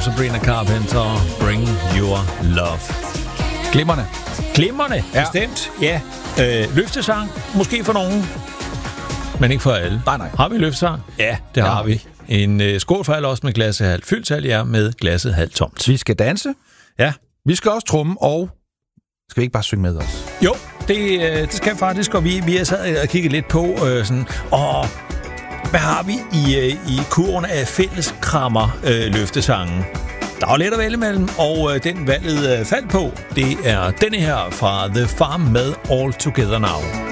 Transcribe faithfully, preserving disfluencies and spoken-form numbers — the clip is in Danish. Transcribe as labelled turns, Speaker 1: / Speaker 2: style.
Speaker 1: Sabrina Carpenter, Bring Your Love.
Speaker 2: Glimrende.
Speaker 1: Glimrende,
Speaker 2: Ja.
Speaker 1: bestemt. Ja. Øh, løftesang, måske for nogen, men ikke for alle.
Speaker 2: Nej, nej.
Speaker 1: Har vi løftesang? Ja, det
Speaker 2: Ja.
Speaker 1: har vi. En øh, skål for alle os med glasset halvt fyldt, tal jer med glasset halvt tomt.
Speaker 2: Vi skal danse.
Speaker 1: Ja.
Speaker 2: Vi skal også tromme, og skal vi ikke bare synge med os?
Speaker 1: Jo, det, øh, det skal faktisk, og vi, vi har sad og kigget lidt på, øh, sådan, og hvad har vi i, øh, i kurven af fælleskrammer øh, løftesangen? Der var lidt at vælge mellem, og øh, den valget øh, faldt på, det er denne her fra The Farm med All Together Now.